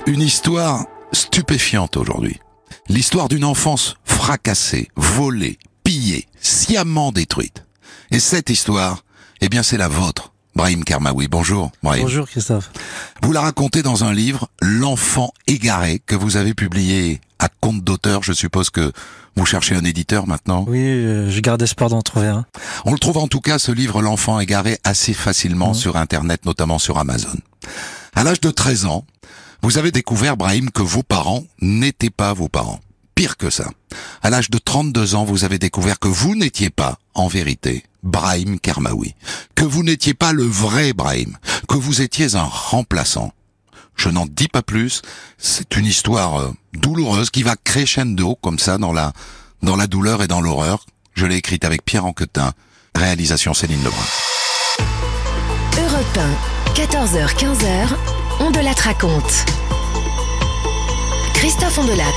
Une histoire stupéfiante aujourd'hui. L'histoire d'une enfance fracassée, volée, pillée, sciemment détruite. Et cette histoire, eh bien c'est la vôtre, Brahim Kermaoui. Bonjour, Brahim. Bonjour Christophe. Vous la racontez dans un livre, L'enfant égaré, que vous avez publié à compte d'auteur. Je suppose que vous cherchez un éditeur maintenant. Oui, je garde espoir d'en trouver un. On le trouve en tout cas, ce livre, L'enfant égaré, assez facilement sur Internet, notamment sur Amazon. À l'âge de 13 ans, vous avez découvert, Brahim, que vos parents n'étaient pas vos parents. Pire que ça. À l'âge de 32 ans, vous avez découvert que vous n'étiez pas, en vérité, Brahim Kermaoui. Que vous n'étiez pas le vrai Brahim. Que vous étiez un remplaçant. Je n'en dis pas plus. C'est une histoire douloureuse qui va crescendo, comme ça, dans la douleur et dans l'horreur. Je l'ai écrite avec Pierre Anquetin. Réalisation Céline Lebrun. Europe 1, 14h-15h, On de la raconte. Christophe Ondelat.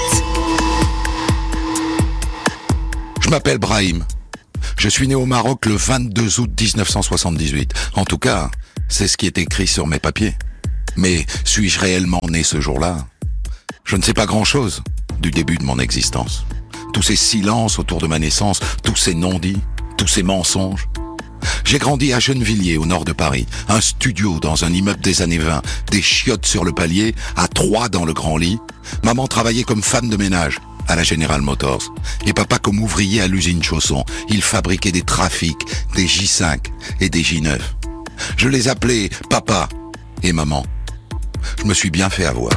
Je m'appelle Brahim. Je suis né au Maroc le 22 août 1978. En tout cas, c'est ce qui est écrit sur mes papiers. Mais suis-je réellement né ce jour-là ? Je ne sais pas grand-chose du début de mon existence. Tous ces silences autour de ma naissance, tous ces non-dits, tous ces mensonges. J'ai grandi à Gennevilliers, au nord de Paris. Un studio dans un immeuble des années 20, des chiottes sur le palier, à 3 dans le grand lit. Maman travaillait comme femme de ménage à la General Motors. Et papa comme ouvrier à l'usine Chausson. Il fabriquait des Trafic, des J5 et des J9. Je les appelais papa et maman. Je me suis bien fait avoir.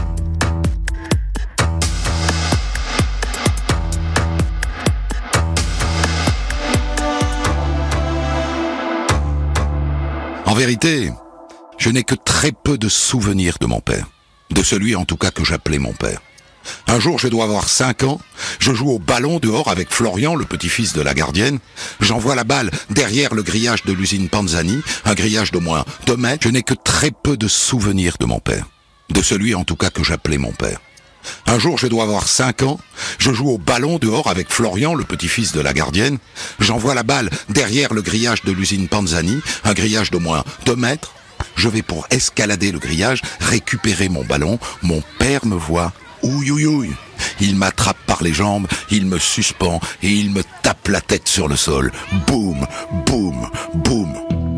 En vérité, je n'ai que très peu de souvenirs de mon père. De celui en tout cas que j'appelais mon père. Un jour, je dois avoir 5 ans, je joue au ballon dehors avec Florian, le petit-fils de la gardienne. J'envoie la balle derrière le grillage de l'usine Panzani, un grillage d'au moins 2 mètres. Je n'ai que très peu de souvenirs de mon père. De celui en tout cas que j'appelais mon père. Un jour, je dois avoir 5 ans, je joue au ballon dehors avec Florian, le petit-fils de la gardienne. J'envoie la balle derrière le grillage de l'usine Panzani, un grillage d'au moins 2 mètres. Je vais pour escalader le grillage, récupérer mon ballon. Mon père me voit. Ouïe, ouïe, ouïe. Il m'attrape par les jambes, il me suspend et il me tape la tête sur le sol. Boum, boum, boum.